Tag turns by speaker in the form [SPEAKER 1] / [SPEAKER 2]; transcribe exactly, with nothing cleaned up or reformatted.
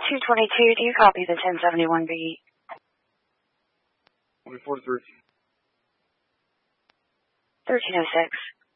[SPEAKER 1] two twenty-two, do you copy the ten seventy-one B?
[SPEAKER 2] twenty-four thirteen.
[SPEAKER 1] thirteen oh six.